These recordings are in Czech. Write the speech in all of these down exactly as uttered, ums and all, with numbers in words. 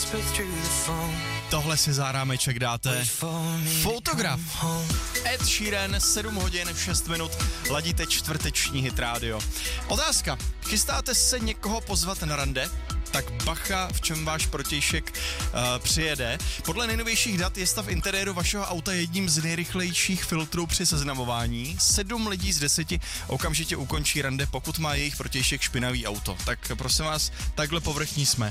Tohle si za rámeček dáte. Fotograf. Ed Sheeran, sedm hodin, šest minut, ladíte čtvrteční Hit Radio. Otázka, chystáte se někoho pozvat na rande? Tak bacha, v čem váš protějšek uh, přijede. Podle nejnovějších dat je stav interiéru vašeho auta jedním z nejrychlejších filtrů při seznamování. Sedm lidí z deseti okamžitě ukončí rande, pokud má jejich protějšek špinavý auto. Tak prosím vás, takhle povrchní jsme.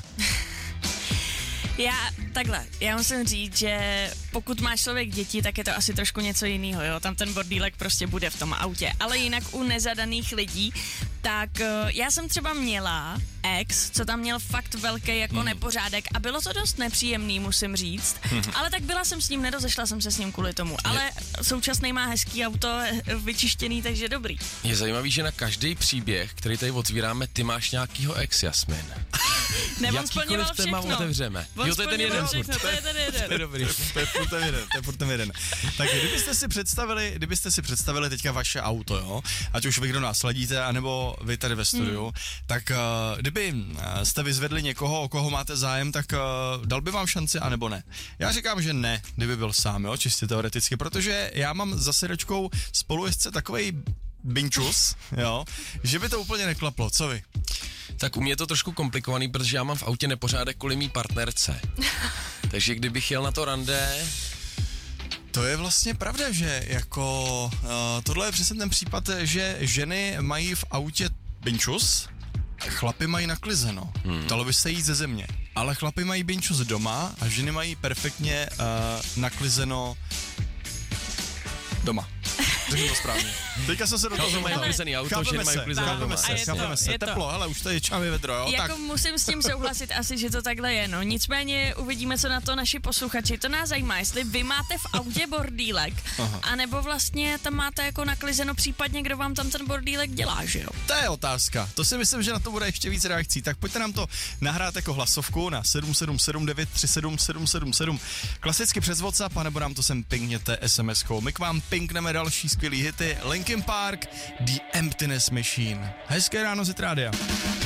Já, takhle, já musím říct, že pokud má člověk děti, tak je to asi trošku něco jiného, jo, tam ten bordílek prostě bude v tom autě, ale jinak u nezadaných lidí, tak uh, já jsem třeba měla ex, co tam měl fakt velký jako hmm. nepořádek a bylo to dost nepříjemný, musím říct, hmm. ale tak byla jsem s ním, nerozešla jsem se s ním kvůli tomu, ale současný má hezký auto, vyčištěný, takže dobrý. Je zajímavý, že na každý příběh, který tady otvíráme, ty máš nějakýho ex, Jasmin. Ne, on splňoval všechno. Téma otevřeme. On jo, to je ten jeden. Všechno, to je ten jeden. To je dobrý, to je furt ten jeden, to je furt ten jeden. Tak kdybyste si představili, kdybyste si představili teďka vaše auto, jo, ať už vy, kdo nás sledíte, anebo vy tady ve studiu, hmm. tak uh, kdyby jste vyzvedli někoho, o koho máte zájem, tak uh, dal by vám šanci, anebo ne? Já říkám, že ne, kdyby byl sám, jo, čistě teoreticky, protože já mám za sedačkou spolujezdce takovej binčus, jo, že by to úplně neklaplo, co vy? Tak u mě je to trošku komplikovaný, protože já mám v autě nepořádek kvůli mý partnerce. Takže kdybych jel na to rande... To je vlastně pravda, že jako uh, tohle je přesně ten případ, že ženy mají v autě binčus, chlapi mají naklizeno. Hmm. Dalo by se jít ze země. Ale chlapi mají binčus doma a ženy mají perfektně uh, naklizeno doma. Řeknu to správně. Teďka jsem se do toho zamotal. Mají uklizený auto, ženy mají uklizené doma. se, chápeme se, teplo, hele, už tady čámi vedro, jo? Jako tak. Musím s tím souhlasit asi, že to takhle je, no. Nicméně uvidíme, co na to naši posluchači. To nás zajímá, jestli vy máte v autě bordílek, aha. anebo vlastně tam máte jako naklizeno případně, kdo vám tam ten bordílek dělá, že jo? To je otázka. To si myslím, že na to bude ještě víc reakcí. Tak pojďte nám to nahrát jako hlasovku na sedm sedm sedm devět tři sedm sedm sedm sedm. Klasicky přes WhatsApp, anebo nám to sem pingněte es em eskou. My k vám pingneme další skvělý hity. Linkin Park, The Emptiness Machine. Hezké ráno z Hit Rádia.